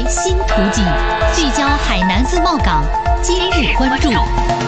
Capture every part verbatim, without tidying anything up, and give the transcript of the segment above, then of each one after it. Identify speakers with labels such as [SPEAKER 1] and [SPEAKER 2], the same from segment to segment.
[SPEAKER 1] 新图景，聚焦海南自贸港，今日关注。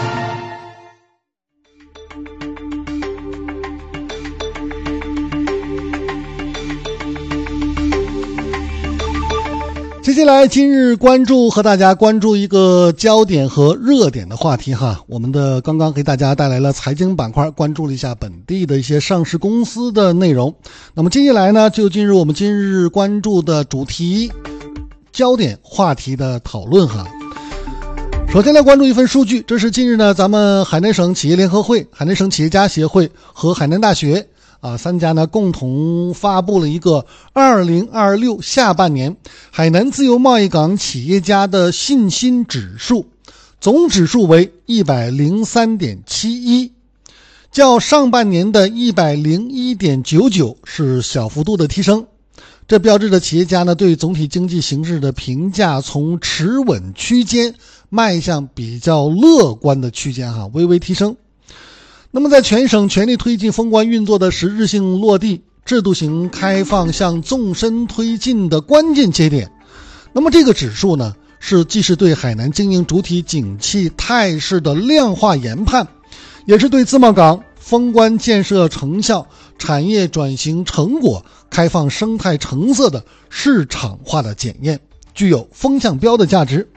[SPEAKER 2] 接下来今日关注和大家关注一个焦点和热点的话题哈，我们的刚刚给大家带来了财经板块，关注了一下本地的一些上市公司的内容。那么接下来呢，就进入我们今日关注的主题焦点话题的讨论哈。首先来关注一份数据，这是近日呢咱们海南省企业联合会、海南省企业家协会和海南大学啊，三家呢共同发布了一个二零二六下半年海南自由贸易港企业家的信心指数，总指数为 一百零三点七一， 较上半年的 一百零一点九九 是小幅度的提升。这标志着企业家呢对总体经济形势的评价从持稳区间迈向比较乐观的区间哈，微微提升。那么在全省全力推进封关运作的实质性落地、制度型开放向纵深推进的关键节点，那么这个指数呢，是既是对海南经营主体景气态势的量化研判，也是对自贸港封关建设成效、产业转型成果、开放生态成色的市场化的检验，具有风向标的价值。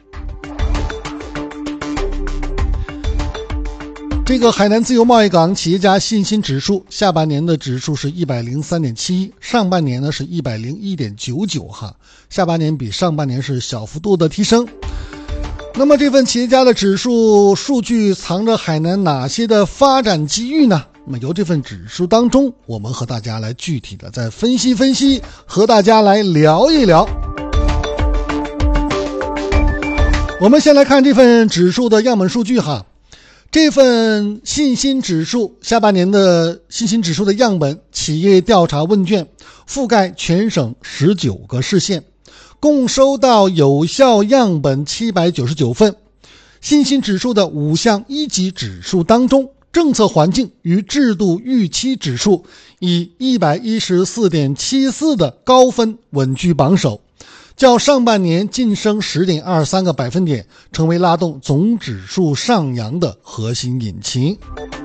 [SPEAKER 2] 这个海南自由贸易港企业家信心指数下半年的指数是 一百零三点七一， 上半年呢是 一百零一点九九 哈，下半年比上半年是小幅度的提升。那么这份企业家的指数数据藏着海南哪些的发展机遇呢？那么由这份指数当中，我们和大家来具体的再分析分析，和大家来聊一聊。我们先来看这份指数的样本数据哈。这份信心指数下半年的信心指数的样本企业调查问卷覆盖全省十九个市县，共收到有效样本七百九十九份。信心指数的五项一级指数当中，政策环境与制度预期指数以 一百一十四点七四 的高分稳居榜首，较上半年晋升 十点二三 个百分点，成为拉动总指数上扬的核心引擎。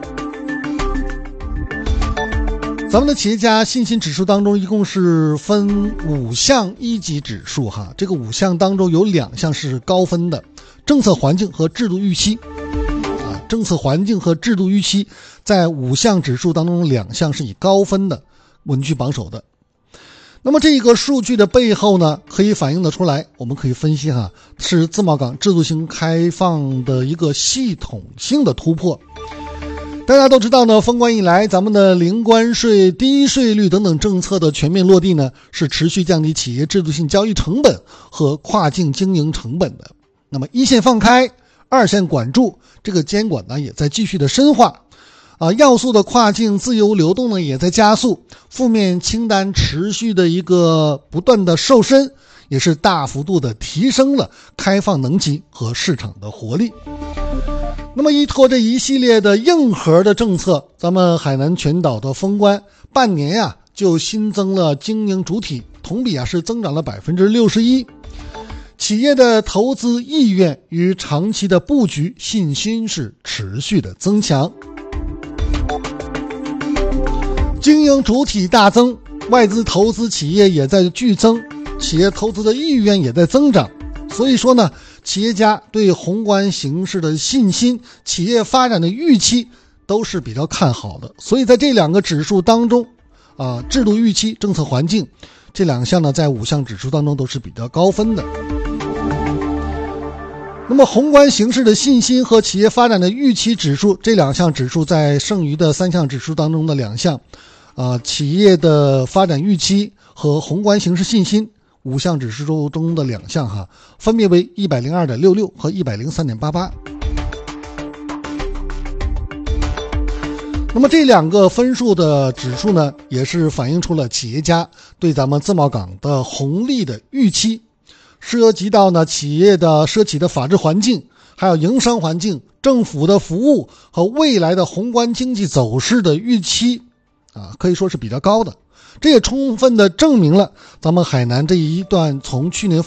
[SPEAKER 2] 咱们的企业家信心指数当中一共是分五项一级指数哈，这个五项当中有两项是高分的，政策环境和制度预期啊，政策环境和制度预期在五项指数当中两项是以高分的稳居榜首的。那么这个数据的背后呢，可以反映得出来，我们可以分析哈，是自贸港制度性开放的一个系统性的突破。大家都知道呢，封关以来，咱们的零关税、低税率等等政策的全面落地呢，是持续降低企业制度性交易成本和跨境经营成本的。那么一线放开，二线管住，这个监管呢也在继续的深化。啊，要素的跨境自由流动呢也在加速，负面清单持续的一个不断的瘦身，也是大幅度的提升了开放能级和市场的活力。那么依托这一系列的硬核的政策，咱们海南全岛的封关半年呀、啊，就新增了经营主体，同比啊是增长了 百分之六十一。企业的投资意愿与长期的布局信心是持续的增强。经营主体大增，外资投资企业也在剧增，企业投资的意愿也在增长。所以说呢，企业家对宏观形势的信心、企业发展的预期都是比较看好的。所以在这两个指数当中啊，制度预期、政策环境这两项呢，在五项指数当中都是比较高分的。那么宏观形势的信心和企业发展的预期指数，这两项指数在剩余的三项指数当中的两项啊，企业的发展预期和宏观形势信心五项指数中的两项哈，分别为 一百零二点六六 和 一百零三点八八。那么这两个分数的指数呢，也是反映出了企业家对咱们自贸港的红利的预期，涉及到呢企业的涉企的法治环境，还有营商环境、政府的服务和未来的宏观经济走势的预期啊，可以说是比较高的。这也充分的证明了咱们海南这一段从去年